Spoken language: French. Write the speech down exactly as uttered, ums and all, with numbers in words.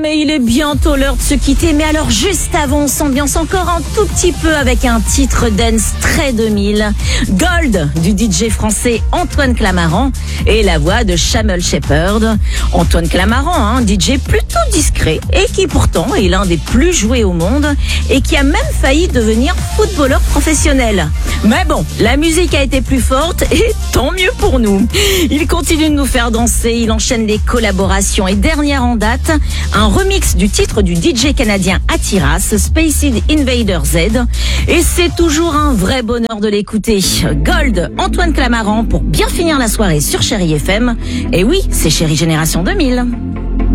Mais il est bientôt l'heure de se quitter, mais alors juste avant, on s'ambiance encore un tout petit peu avec un titre dance très deux mille. Gold du D J français Antoine Clamaran et la voix de Chamel Shepherd. Antoine Clamaran, un D J plutôt discret et qui pourtant est l'un des plus joués au monde et qui a même failli devenir footballeur professionnel. Mais bon, la musique a été plus forte et tant mieux pour nous. Il continue de nous faire danser, il enchaîne les collaborations et dernière en date, un remix du titre du D J canadien Atiras, Spaced Invader Z. Et c'est toujours un vrai bonheur de l'écouter. Gold, Antoine Clamaran pour bien finir la soirée sur Chérie F M. Et oui, c'est Chérie Génération deux mille.